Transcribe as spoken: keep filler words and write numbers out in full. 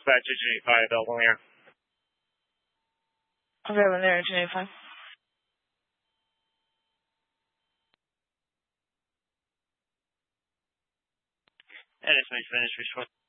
Dispatch Engine eighty-five, Delta Lanier. Okay, Lanier, Engine eighty-five. And it's my finished response.